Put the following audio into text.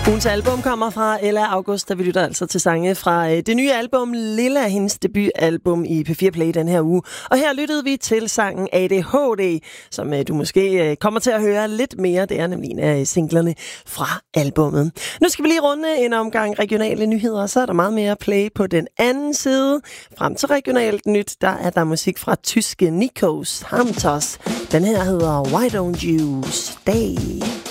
Ugens album kommer fra Ella August, der vi lytter altså til sange fra det nye album Lilla, hendes debutalbum i P4 Play den her uge. Og her lyttede vi til sangen ADHD, som du måske kommer til at høre lidt mere. Det er nemlig en af singlerne fra albummet. Nu skal vi lige runde en omgang regionale nyheder, og så er der meget mere play på den anden side. Frem til regionalt nyt, der er der musik fra tyske Nikos Hamtos. Den her hedder Why Don't You Stay?